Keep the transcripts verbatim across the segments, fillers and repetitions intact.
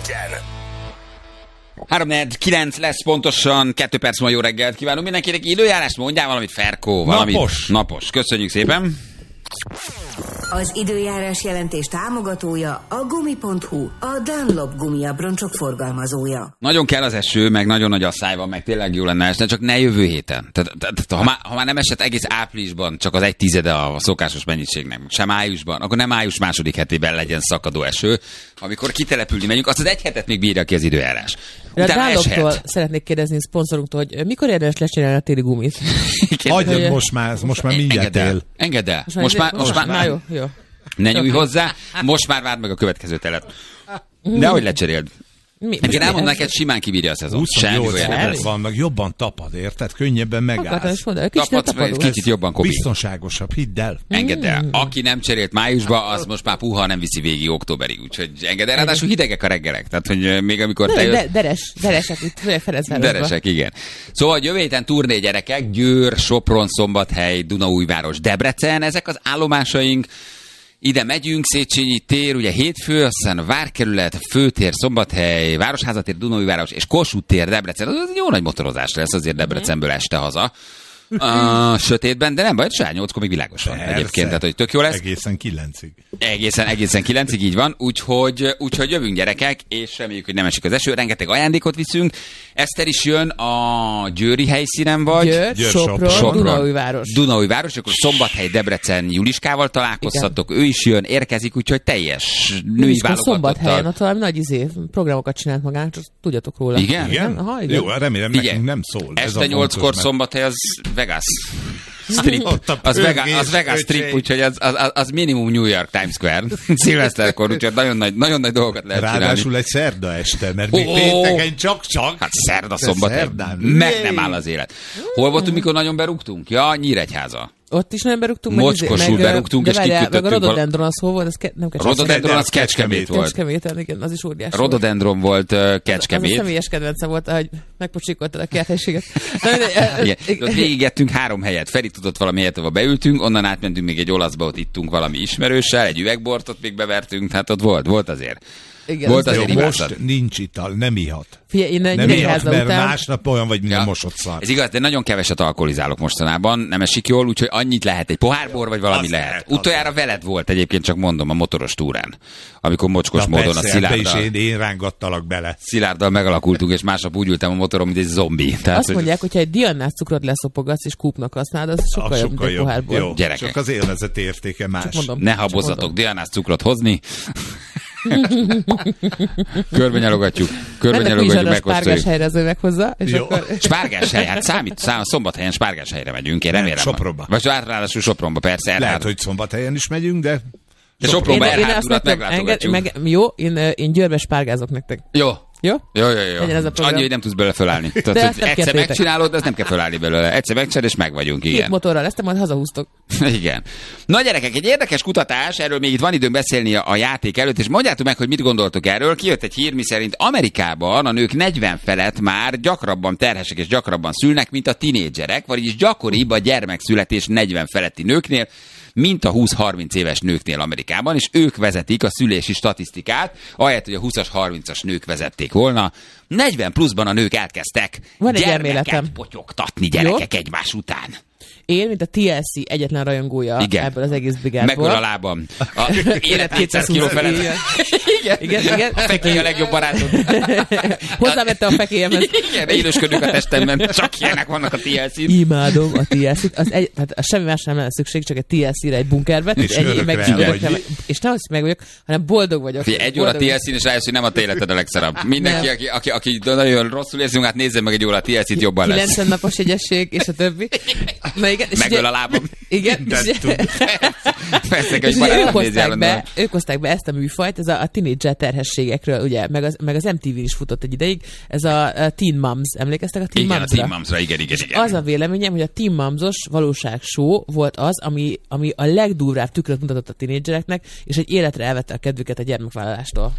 három kilenc lesz pontosan, kettő perc múlva jó reggelt kívánunk mindenkinek. Időjárás, mondjál valamit, Ferkó, valamit. Napos. Napos. Köszönjük szépen. Az időjárás jelentés támogatója a gumi pont hu, a Dunlop gumiabroncsok forgalmazója. Nagyon kell az eső, meg nagyon nagy asszály van, meg tényleg jó lenne esne, csak ne jövő héten. Tehát, tehát, ha, már, ha már nem esett egész áprilisban, csak az egy tizede a szokásos mennyiségnek, sem májusban, akkor nem május második hetében legyen szakadó eső, amikor kitelepülni megyünk, azt az egy hetet még bírja ki az időjárás. Utána a Dunloptól szeretnék kérdezni a szponzorunktól, hogy mikor érdemes lecserélni a téli gumit? Adjad hogy... most már, most már mindjárt él. Engedd el. Most, most már, most már, már jó, jó. Ne nyújj hozzá, most már várd meg a következő telet. De hogy lecseréld? Mi, én elmondom neked, simán kibírja a szezon. huszonnyolc van, meg jobban tapad, érted? Könnyebben megállsz. Tapad, kicsit jobban kopi. Biztonságosabb, hidd el. Engedd el. Aki nem cserélt májusba, az most már puha nem viszi végig októberig. Úgyhogy engedd el. Ráadásul hidegek a reggelek. Tehát, hogy még amikor te jössz... Deres, deresek itt, főleg Ferencvárosban. Deresek, igen. Szóval jövő héten turné gyerekek, Győr, Sopron, Szombathely, Dunaújváros, Debrecen, ezek az állomásaink. Ide megyünk, Széchenyi tér, ugye hétfő, aztán a Várkerület, Főtér, Szombathely, Városházatér, Dunaújváros és Kossuth tér, Debrecen. Az jó nagy motorozás lesz azért Debrecenből este haza. A sötétben, de nem baj, saját nyolckor még világos van egyébként, tehát hogy tök jó lesz. Egészen kilencig. Egészen, egészen kilencig, így van, úgyhogy, úgyhogy jövünk gyerekek, és reméljük, hogy nem esik az eső, rengeteg ajándékot viszünk. Eszter is jön a győri helyszínen vagy. Győr, Győr Sopron, Sopron, Dunaújváros. Dunaújváros, akkor Szombathely, Debrecen, Juliskával találkozhatok, ő is jön, érkezik, úgyhogy teljes női válogatottal. Szombathelyen, ott valami nagy izé, programokat csinált magának, csak tudjatok róla. Igen? Igen? Aha, igen. Jó, remélem nekünk nem szól. Este nyolckor Szombathely az Vegas strip. Az Vegas, az Vegas strip, úgyhogy az, az, az minimum New York Times Square. Szilveszterkor, úgyhogy nagyon nagy, nagyon nagy dolgokat lehet csinálni. Ráadásul egy szerda este, mert még oh, pénteken csak-csak. Hát szerda, szombat, meg nem áll az élet. Hol voltunk, mikor nagyon berúgtunk? Ja, Nyíregyháza. Ott is nem berúgtunk. Mocskosul meg, berúgtunk, és kikütöttünk. Meg a rododendron az hol volt? Ez ke- nem Kecskemét. Rododendron az Kecskemét volt. Kecskeméten, igen, az is óriási. Rododendron volt uh, Kecskemét. Az, az a személyes kedvence volt, ahogy megpocsikoltad a kerthelységet. Ott végigettünk három helyet. Feri tudott valami helyet, ahol beültünk, onnan átmentünk még egy olaszba, ott ittunk valami ismerőssel, egy üvegbort ott még bevertünk, tehát ott volt, volt azért. Igen, volt azért jó, most nincs ital, nem ihat. Figyelj, én nem ihat, mert után... másnap olyan vagy, mint ja. a mosott szar. Ez igaz, de nagyon keveset alkoholizálok mostanában, nem esik jól, úgyhogy annyit lehet, egy pohár vagy valami az lehet. lehet. Utoljára veled volt egyébként, csak mondom, a motoros túrán, amikor mocskos Na módon persze, a Szilárddal... Is én, én rángattalak bele. Szilárddal megalakultunk, és másnap úgy ültem a motoron, mint egy zombi. Tehát, azt mondják, hogy... hogyha egy diannás cukrot leszopogatsz és kúpnak használod, az sokkal a jobb, sokkal mint egy pohárból. Jó, gyerekek. Csak az élvezet értéke más. Mondom, ne habozzatok diannás cukrot hozni. Körbenyalogatjuk, körbenyalogatjuk, megosztoljuk. Spárgáshelyre az ő meghozza. És akkor... Spárgáshely, hát számít, számít, Szombathelyen Spárgáshelyre megyünk, én remélem. Sopronba. Vagy ráadásul Sopronba, persze. Lehet, elhád. hogy Szombathelyen is megyünk, de... De Sopronba elhátulat meglátogatjuk. Meg, jó, én, én Győrbe spárgázok nektek. Jó. Jó? Jó, jó, jó. Annyi, hogy nem tudsz belőle fölállni. Tehát, hogy egyszer megcsinálod, de ezt nem kell fölállni belőle. Egyszer megcsinálod, és meg vagyunk, igen. Két motorral lesz, te majd hazahúztok. Igen. Na gyerekek, egy érdekes kutatás, erről még itt van időm beszélni a, a játék előtt, és mondjátok meg, hogy mit gondoltok erről. Kijött egy hír, miszerint Amerikában a nők negyven felett már gyakrabban terhesek és gyakrabban szülnek, mint a tinédzserek, vagyis gyakoribb a gyermekszületés negyven feletti nőknél, mint a húsz-harminc éves nőknél Amerikában, és ők vezetik a szülési statisztikát, ahelyett, hogy a húszas, harmincas nők vezették volna. negyven pluszban a nők elkezdtek Van egy gyermeket elméletem. potyogtatni gyerekek Jó? egymás után. Én, mint a té el cé egyetlen rajongója igen. ebből az egész brigádból. Megöl a lábam. A élet kétszáz kiló felett. Igen, igen, igen. A fekély a legjobb barátod. Hozzámette a fekélyemhez. Igen, élősködünk a testemben. Csak ilyenek vannak a té el cén. Imádom a té el cét. Az egy, tehát semmi más nem lenne szükség, csak egy té el cére egy bunkerbe. És egy, örökre meg, vagy. meg, és nem azt meg vagyok, hanem boldog vagyok. Figyelj, egy óra té el cén, és rájössz, hogy nem a te életed a legszarabb. Mindenki, aki, aki, aki nagyon rosszul érzünk, hát nézze meg egy óra té el cét, jobban lesz. kilencven napos jegyesség, és a többi. Na igen. Megöl a lábam. Igen. Persze, hogy ők hozták be, ők hozták be ezt a műfajt, ez a, a tínédzser terhességekről, ugye, meg az, meg az em té vén is futott egy ideig, ez a, a Teen Moms, emlékeztek a Teen igen, Momsra? a Teen Momsra, igen, igen, igen. Az a véleményem, hogy a Teen Momsos valóságshow volt az, ami, ami a legdurvább tükröt mutatott a tínédzsereknek, és egy életre elvette a kedvüket a gyermekvállalástól.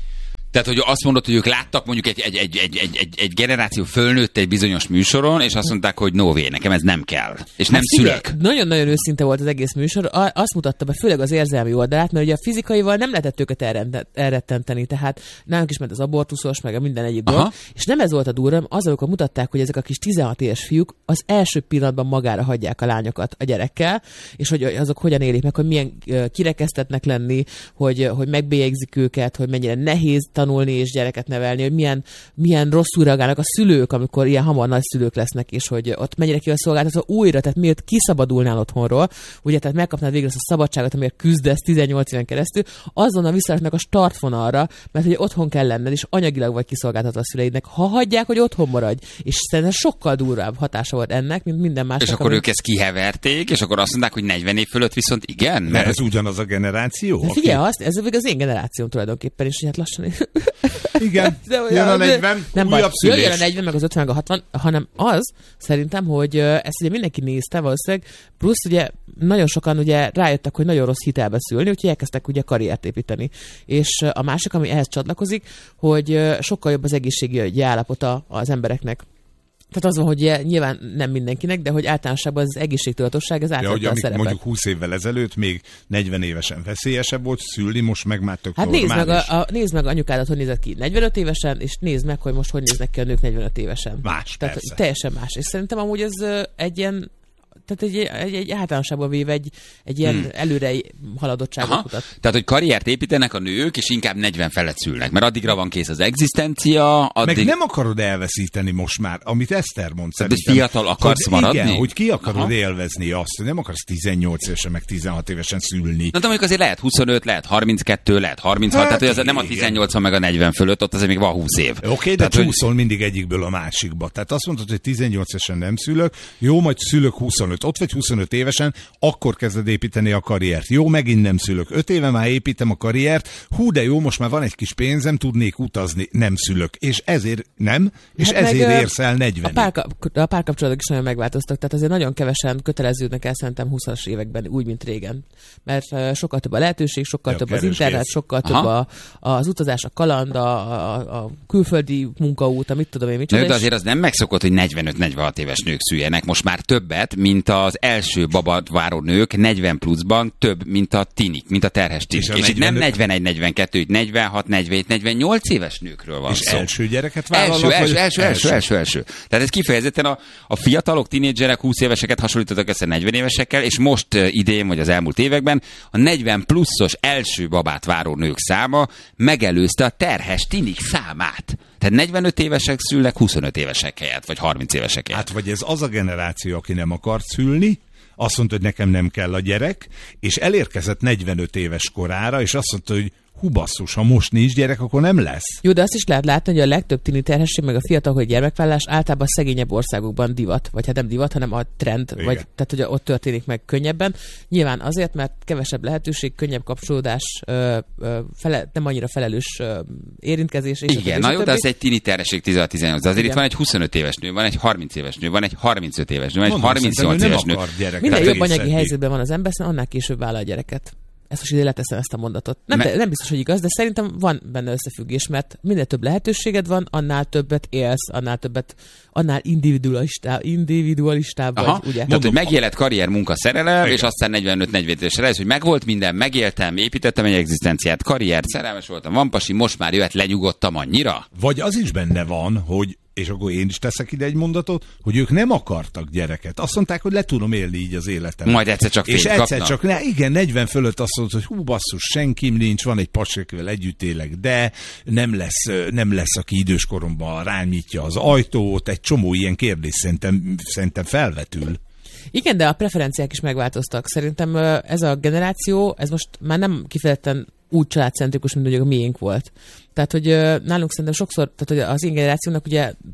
Tehát, hogy azt mondod, hogy ők láttak mondjuk egy, egy, egy, egy, egy, egy, egy generáció fölnőtt egy bizonyos műsoron, és azt mondták, hogy no way, nekem ez nem kell. És nem hát szülök. Figyelj, nagyon-nagyon őszinte volt az egész műsor. A, azt mutatta be főleg az érzelmi oldalát, mert ugye a fizikaival nem lehetett őket elrettenteni, tehát nálunk is ment az abortuszos, meg a minden egyéb dolog. És nem ez volt a durva, az, amikor mutatták, hogy ezek a kis tizenhat éves fiúk az első pillanatban magára hagyják a lányokat a gyerekkel, és hogy azok hogyan élik meg, hogy milyen kirekesztetnek lenni, hogy, hogy megbélyegzik őket, hogy mennyire nehéz tanulni és gyereket nevelni, hogy milyen, milyen rosszul reagálnak a szülők, amikor ilyen hamar nagy szülők lesznek, és hogy ott mennyire ki a szolgáltató újra, tehát miért kiszabadulnál otthonról, ugye, tehát megkapnád végre azt a szabadságot, amiért küzdesz tizennyolc éven keresztül, azonnal visszaraknak a startvonalra, mert hogy otthon kell lenned, és anyagilag vagy kiszolgáltatva a szüleidnek, ha hagyják, hogy otthon maradj. És szerintem sokkal durvább hatása volt ennek, mint minden más. És akkor ami... ők ezt kiheverték, és akkor azt mondták, hogy negyven év fölött viszont igen? Mert ez ugyanaz a generáció? De figyelj, aki... azt, ez az én generációm tulajdonképpen, és hát lassan... Igen, jön a negyven, nem újabb baj, szülés. Jön a negyven, meg az ötven, meg a hatvan, hanem az, szerintem, hogy ezt ugye mindenki nézte valószínűleg, plusz ugye nagyon sokan ugye rájöttek, hogy nagyon rossz hitelbe szülni, úgyhogy elkezdtek ugye karriert építeni. És a másik, ami ehhez csatlakozik, hogy sokkal jobb az egészségügyi állapota az embereknek. Tehát az van, hogy nyilván nem mindenkinek, de hogy általánosságban az egészségtudatosság, ez átvette ja, a szerepet. Mondjuk húsz évvel ezelőtt még negyven évesen veszélyesebb volt szülni, most meg már tök hát normális. nézd meg, a, a, nézd meg anyukádat, hogy nézett ki negyvenöt évesen, és nézd meg, hogy most hogy néznek ki a nők negyvenöt évesen. Más, Tehát persze. Teljesen más. És szerintem amúgy ez egy ilyen, tehát egy, egy, egy általánosságban véve egy, egy ilyen hmm. előre haladottságot Aha. mutat. Tehát, hogy karriert építenek a nők, és inkább negyven felett szülnek, mert addigra van kész az egzisztencia. Addig... Meg nem akarod elveszíteni most már, amit Eszter mond szerintem. De fiatal akarsz hogy maradni? Igen, hogy ki akarod Aha. élvezni azt, hogy nem akarsz tizennyolc évesen, meg tizenhat évesen szülni. Na, de mondjuk azért lehet huszonöt, lehet harminckettő, lehet harminchat, hát, tehát hogy az nem a tizennyolcvan meg a negyven fölött, ott azért még van húsz év. Oké, okay, de csúszol hogy... mindig egyikből a másikba. Tehát azt mondod, hogy tizennyolc évesen nem szülök, jó, majd szülök huszonöt, ott vagy huszonöt évesen, akkor kezded építeni a karriert. Jó, megint nem szülök. öt éve már építem a karriert, hú, de jó, most már van egy kis pénzem, tudnék utazni, nem szülök. És ezért nem, és hát ezért érsz el negyvenig. A, párka, a párkapcsolatok is nagyon megváltoztak, tehát azért nagyon kevesen köteleződnek el szerintem húszas években, úgy, mint régen. Mert uh, sokkal több a lehetőség, sokkal de több az internet, sokkal Aha. több a, az utazás, a kaland, a, a, a külföldi munkaút, amit tudom én, micsoda. De azért az nem megszokott, hogy negyvenöt-negyvenhat éves nők szüljenek, most már többet, mint az első babát váró nők negyven pluszban több, mint a tinik, mint a terhes tinik. És, és itt nem negyvenegy negyvenkettő, itt negyvenhat negyvenhét negyvennyolc éves nőkről van és szó. első gyereket vállalnak? Első, első, első, első, első, első. Tehát ez kifejezetten a, a fiatalok, tinédzserek, húsz éveseket hasonlítottak össze negyven évesekkel, és most idén, vagy az elmúlt években a negyven pluszos első babát váró nők száma megelőzte a terhes tinik számát. Tehát negyvenöt évesek szülnek huszonöt évesek helyett, vagy harminc évesek helyett. Hát vagy ez az a generáció, aki nem akart szülni, azt mondta, hogy nekem nem kell a gyerek, és elérkezett negyvenöt éves korára, és azt mondta, hogy hú basszus, ha most nincs gyerek, akkor nem lesz. Jó, de azt is lehet látni, hogy a legtöbb tini terhesség, meg a fiatalok gyermekvállás általában szegényebb országokban divat, vagy hát nem divat, hanem a trend, vagy, tehát hogy ott történik meg könnyebben. Nyilván azért, mert kevesebb lehetőség, könnyebb kapcsolódás, ö, ö, fele, nem annyira felelős ö, érintkezés. És igen, na jó, de az egy tini terhesség tizenhat tizennyolc, de azért igen. Itt van egy huszonöt éves nő, van egy harminc éves nő, van egy harmincöt éves nő, van egy harmincnyolc éves nő. Minden jobb anyagi helyzetben van az ember, annál később vállal a gyereket. Ezt most ide leteszem ezt a mondatot. Nem, Me- nem biztos, hogy igaz, de szerintem van benne összefüggés, mert minél több lehetőséged van, annál többet élsz, annál többet, annál individualistább, individualistább vagy, ugye? Tehát, Mondom, hogy megélet karrier, munka, szerelem, igen. És aztán negyvenöt negyvenöt évesre ez, hogy megvolt minden, megéltem, építettem egy egzisztenciát, karrier, szerelmes voltam, van pasi, most már jöhet, lenyugodtam annyira. Vagy az is benne van, hogy és akkor én is teszek ide egy mondatot, hogy ők nem akartak gyereket. Azt mondták, hogy le tudom élni így az életem. Majd egyszer csak és fényt egyszer kapnak. csak, ne, igen, negyven fölött azt mondod, hogy hú basszus, senkim nincs, van egy pasi, akivel együtt élek, de nem lesz, nem lesz, aki időskoromban rám nyitja az ajtót, egy csomó ilyen kérdés szerintem, szerintem felvetül. Igen, de a preferenciák is megváltoztak. Szerintem ez a generáció, ez most már nem kifejezetten úgy családcentrikus, mint mondjuk a miénk volt. Tehát, hogy nálunk szerintem sokszor, tehát hogy az én generációnak ugye több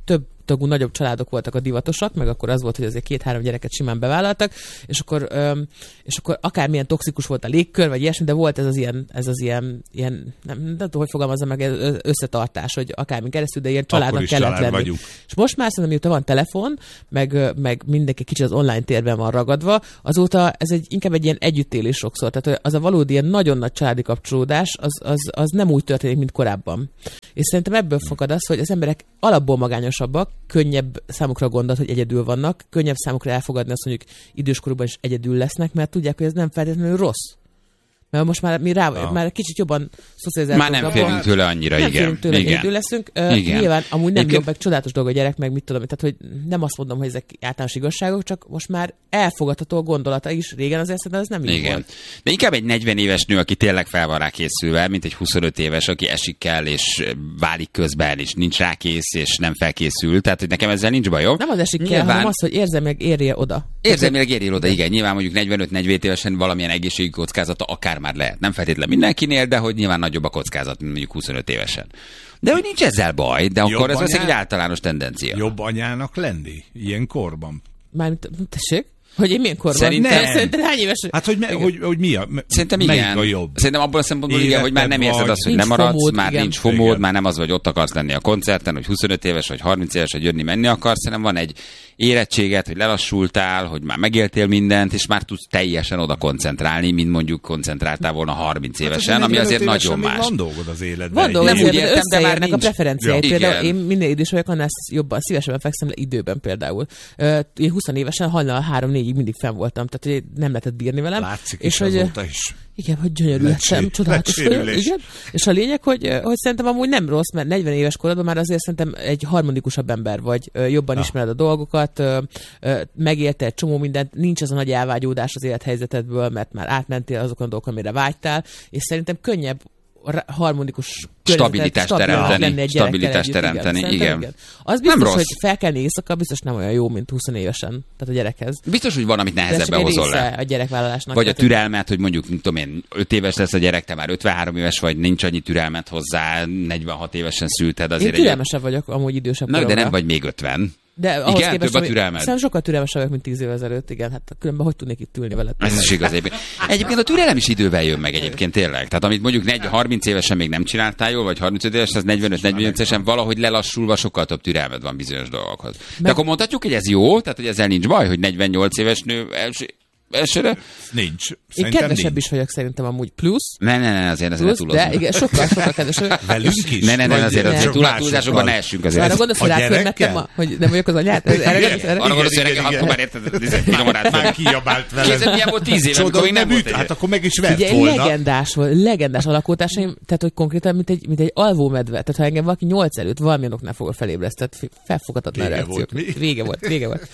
tagú nagyobb családok voltak a divatosak, meg akkor az volt, hogy azért két-három gyereket simán bevállaltak, és akkor, öm, és akkor akármilyen toxikus volt a légkör, vagy ilyesmi, de volt ez az ilyen, ez az ilyen, ilyen nem, nem tudom, hogy fogalmazza meg, összetartás, hogy akármin keresztül, de ilyen családnak kellett család lenni. Vagyunk. És most már szerintem, miután van telefon, meg, meg mindenki kicsit az online térben van ragadva, azóta ez egy, inkább egy ilyen együttélés sokszor. Tehát az a valódi ilyen nagyon nagy családi kapcsolódás, az, az, az nem úgy történik, mint korábban. És szerintem ebből fakad az, hogy az emberek alapból magányosabbak, könnyebb számukra gondolt, hogy egyedül vannak, könnyebb számukra elfogadni azt, hogy ők időskorukban is egyedül lesznek, mert tudják, hogy ez nem feltétlenül rossz. Mert most már mi rá, ja. már kicsit jobban szocializáltunk. Már nem félünk tőle annyira, nem igen. Félünk tőle, igen. Egyedül leszünk. Uh, igen. Nyilván amúgy nem jobb, meg csodálatos dolog a gyerek, meg mit tudom, tehát hogy nem azt mondom, hogy ezek általános igazságok, csak most már elfogadható gondolata is. Régen azért szerintem ez nem így igen. volt. De inkább egy negyven éves nő, aki tényleg fel van rá készülve, mint egy huszonöt éves, aki esik el, és válik közben, és nincs rá kész, és nem felkészül. Tehát, hogy nekem ezzel nincs bajom. Nem az esik nyilván... kell, hanem az, hogy érzelmileg érje oda. Érzelmileg érje oda, igen. Nyilván mondjuk negyvenöt-negyvenhét évesen valamilyen egészségi kockázata akár már lehet. Nem feltétlenül mindenkinél, de hogy nyilván nagyobb a kockázat, mint mondjuk huszonöt évesen. De hogy nincs ezzel baj, de akkor ez anyá... egy általános tendencia. Jobb anyának lenni ilyen korban. Mármint, tessék? Hogy én milyen korban? Szerintem... Szerintem hány éves? Hát, hogy, me, hogy, hogy mi a... Szerintem igen. A jobb? Szerintem abból a szempontból igen, hogy már nem érzed azt, hogy nem maradsz, fomód, már igen. nincs fomód, már nem az, hogy ott akarsz lenni a koncerten, hogy huszonöt éves, vagy harminc éves, hogy jönni, menni akarsz, hanem van egy érettséget, hogy lelassultál, hogy már megéltél mindent, és már tudsz teljesen oda koncentrálni, mint mondjuk koncentráltál volna harminc évesen, hát ami azért nagyon más. Van dolgod az életben. Van dolgod, nem úgy értem, de már nincs. A preferenciáid. Ja. Például én minél idős vagyok, annál jobban szívesebben fekszem le időben például. Én húsz évesen hajnal három-négyig mindig fenn voltam, tehát hogy nem lehetett bírni velem. Látszik és is hogy, azóta is. Igen, hogy gyönyörű lettem, csodálatos vagyok. Igen. És a lényeg, hogy, hogy szerintem amúgy nem rossz, mert negyven éves korodban már azért szerintem egy harmonikusabb ember vagy, jobban ah. ismered a dolgokat, megéltél egy csomó mindent, nincs az a nagy elvágyódás az élethelyzetedből, mert már átmentél azokon a dolgokon, amire vágytál, és szerintem könnyebb harmonikus stabilitást teremteni, stabilitást teremteni, igen. igen. igen. Az biztos, hogy felkelni éjszaka, biztos nem olyan jó, mint húsz évesen, tehát a gyerekhez. Biztos, hogy van, amit nehezebben hozol le. A gyerekvállalásnak. Vagy a türelmet, hogy mondjuk, mint tudom én, öt éves lesz a gyerek, te már ötvenhárom éves vagy, nincs annyi türelmet hozzá, negyvenhat évesen szülted. Azért én türelmesebb egy... vagyok, amúgy idősebb. Na, de nem vagy még ötven. De ahhoz igen, képest, több a türelmed. Szerintem sokkal türelmesebb vagyok, mint tíz évvel ezelőtt, igen. Hát különben hogy tudnék itt ülni veled? Ez is igaz. Egyébként. egyébként a türelem is idővel jön meg egyébként tényleg. Tehát amit mondjuk harminc évesen még nem csináltál jól, vagy harmincöt évesen, az negyvenöt-negyvennyolc évesen valahogy lelassulva sokkal több türelmed van bizonyos dolgokhoz. Meg... De akkor mondhatjuk, hogy ez jó, tehát hogy ezzel nincs baj, hogy negyvennyolc éves nő első... Elsőre? Nincs. Én kedvesebb nincs. is vagyok szerintem amúgy plusz. Ne, ne, ne, azért azért túlozunk. De igen, sokkal, sokkal kedvesebb. Velünk is? Ne, ne, ne, azért azért túlzásokban ne essünk azért. Arra gondolsz, hogy rákörmettem, hogy nem vagyok az anyát? Arra gondolsz, hogy akkor már érted, hogy már kiabált veled. Képzeld, milyen volt tíz éve, amikor még nem volt. Hát akkor meg is vett volna. Ugye legendás volt, legendás alakótásaim, tehát hogy konkrétan, mint egy, mint egy alvómedve. Tehát ha engem valaki nyolc előtt valamilyen oknál fogol felébreszt, tehát felfoghatatlan reakciók. Vége volt, vége volt.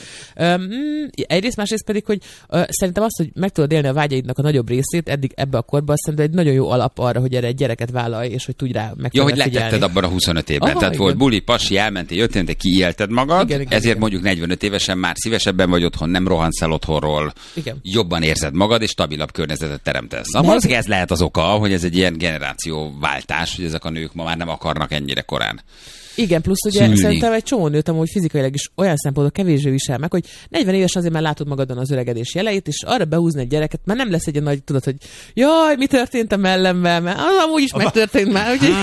Egyrészt, másrészt pedig, hogy szerintem azt, hogy meg tudod élni a vágyaidnak a nagyobb részét, eddig ebbe a korban, szerintem egy nagyon jó alap arra, hogy erre egy gyereket vállalj, és hogy tudj rá meg. Jó, hogy letetted abban a huszonöt évben. Aha, tehát igen. Volt buli, pasi, elmentél, jöttél, te kiélted magad, igen, igen, ezért igen. Mondjuk negyvenöt évesen már szívesebben vagy otthon, nem rohansz el otthonról, igen. Jobban érzed magad, és stabilabb környezetet teremtesz. Na, valószínűleg ez lehet az oka, hogy ez egy ilyen generációváltás, hogy ezek a nők ma már nem akarnak ennyire korán. Igen, plusz ugye szülni. Szerintem egy csomó nőt amúgy fizikailag is olyan szempontból kevésbé visel meg, hogy negyven éves azért már látod magadon az öregedés jeleit, és arra behúzni egy gyereket, már nem lesz egy olyan nagy, tudod, hogy jaj, mi történt a mellemmel, mert az amúgy is megtörtént már, úgyhogy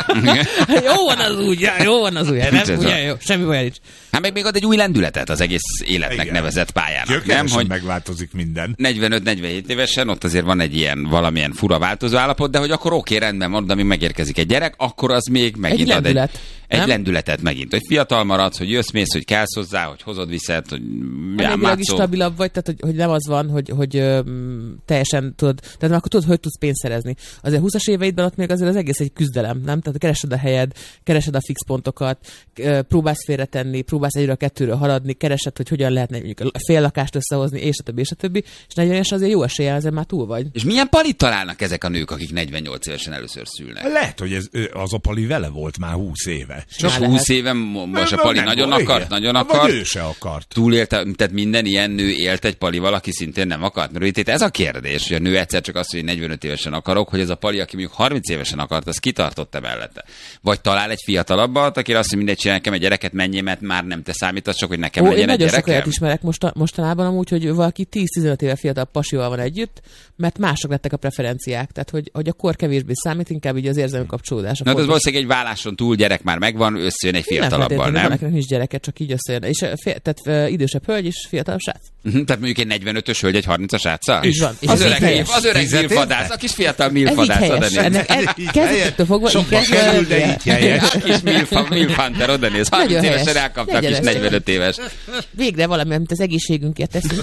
jó van az úgy, jó van az úgy, nem? Ugye, jó, semmi baj nincs. Hát meg még ad egy új lendületet az egész életnek igen. Nevezett pályának. Nem, hogy megváltozik minden. negyvenöt-negyvenhét évesen ott azért van egy ilyen valamilyen fura változó állapot, de hogy akkor oké, rendben van, amíg megérkezik egy gyerek, akkor az még megint egy ad egy, egy lendületet megint, hogy fiatal maradsz, hogy jössz, mész, hogy kelsz hozzá, hogy hozod, viszed, hogy elég is stabilabb vagy, tehát hogy, hogy nem az van, hogy, hogy um, teljesen tudod, tehát akkor tudod, hogy tudsz pénzt szerezni. Azért húszas éveidben ott még azért az egész egy küzdelem, nem? Tehát keresed a helyed, keresed a fix pontokat, próbálsz félretenni, próbálsz egyről a kettőről haladni, keresed, hogy hogyan lehetne mondjuk a fél lakást összehozni, és a többi, és a többi, és negyven éves azért jó eséllyel, azért már túl vagy. És milyen palit találnak ezek a nők, akik negyvennyolc évesen először szülnek? Lehet, hogy ez, az a pali vele volt már húsz éve. éve. És húsz éve most a Pali nagyon akart, nagyon akart. Ő se akart. Túlélte, tehát minden ilyen nő élt egy Palival, aki szintén nem akart. Mert itt ez a kérdés, hogy a nő egyszer csak azt, hogy negyvenöt évesen akarok, hogy ez a Pali, aki mondjuk harminc évesen akart, az kitartott-e mellette. Vagy talál egy fiatalabbat, aki azt, hogy mindegy csinál nekem egy gyereket, menjél, mert már nem te számítasz, csak hogy nekem Ó, legyen egy gyerekem. Nagyon gyerekem. sokat ismerek most, mostanában amúgy, hogy valaki tíz-tizenöt éve fiatal pasival van együtt, mert mások lettek a preferenciák. Tehát, hogy, hogy a kor kevésbé számít, inkább így az érzelmi kapcsolódás. Na, ez valószínűleg egy válláson túl gyerek már megvan, összejön egy fiatalabbal, nem? Nem, nincs gyereke, csak így összejön. És fél, tehát idősebb hölgy és fiatalabb srác. Uh-huh, tehát mondjuk egy negyvenötös hölgy egy harmincas sráccal? Így van. Az öreg, milf, az öreg milfadász, a kis fiatal milfadász. Ez így helyes. Ennek kezdettől fogva így kerül, de így helyes. A kis milfhunter oda néz. harminc évesen elkapta a kis negyvenöt éves. Végre valami, amit az egészségünkért teszünk.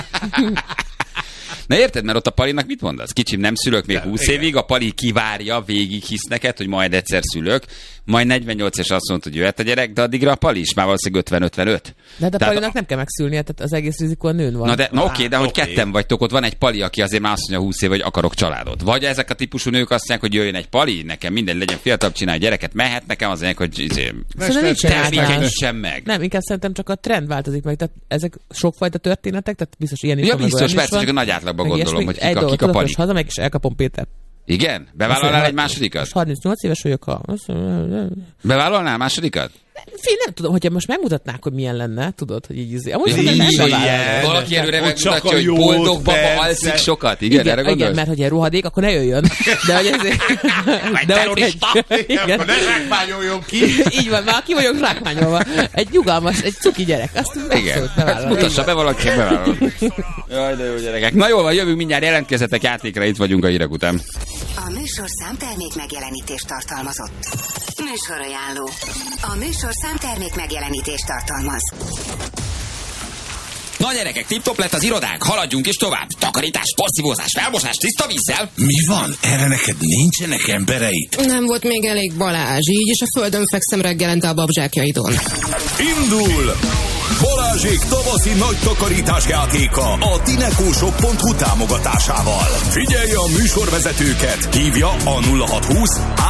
Na érted, mert ott a Palinak mit mondasz? Kicsim, nem szülök még húsz évig, a Pali kivárja, végig hisz neked, hogy majd egyszer szülök, majd negyvennyolc és azt mondta, hogy jöhet a gyerek, de addigra a Pali is már valószínűleg ötven-ötvenöt. De hát a Tehát Palinak a... nem kell megszülnie, tehát az egész rizikó a nőn van. Na, de, na oké, de hogy oké. ketten vagytok, ott van egy Pali, aki azért már azt mondja húsz év, hogy akarok családot. Vagy ezek a típusú nők azt mondják, hogy jöjjön egy Pali, nekem minden legyen fiatalabb, csinálj gyereket, mehet nekem, az mondják, hogy izé, Szóval nincsen általános. termékenyítsen meg. Nem, inkább szerintem csak a trend változik meg. Tehát ezek sokfajta történetek, tehát biztos ilyen is Ja, van, meg biztos, olyan is persze, van. csak a nagy átlagban Meg gondolom, ilyesmi. hogy kik a, Egy kik a dolgot, Pali. most hazamegyek és elkapom Pétert. Igen? Bevállalnál egy másodikat? Most harmincnyolc éves vagyok, ha... Bevállalnál másodikat? Fél, nem tudom, hogyha most megmutatnák, hogy milyen lenne, tudod, hogy így izé. Amúgy Ja, nem, nem így bevállalnám. Valaki előre Ott csak megmutatja, a hogy jót, boldog baba persze. alszik sokat. Igen, Igen, erre igen, gondolsz? mert hogy egy rohadék, akkor ne jöjjön. De hogy ezért... De hogy egy... Igen. Ne zsákmányoljon ki. Így van, már ki vagyok zsákmányolva. Egy nyugalmas, egy cuki gyerek. Azt Igen, abszolút hát bevállalom. mutassa be valaki, bevállalom. Jaj, de jó gyerekek. Na jól van, jövünk mindjárt, jelentkezzetek játékra, itt vagyunk a hírek után. A műsor számtermék megjelenítést tartalmazott. Műsorajánló. A műsor számtermék megjelenítést tartalmaz. Na gyerekek, tip-top lett az irodánk, haladjunk is tovább. Takarítás, porszívózás, felmosás, tiszta vízzel. Mi van? Erre neked nincsenek embereid? Nem volt még elég Balázs, így és a földön fekszem reggelente a babzsákjaidon. Indul! Balázsék tavaszi nagy takarítás játéka a tinekóshop pont hu támogatásával. Figyelj a műsorvezetőket, hívja a nulla hat húsz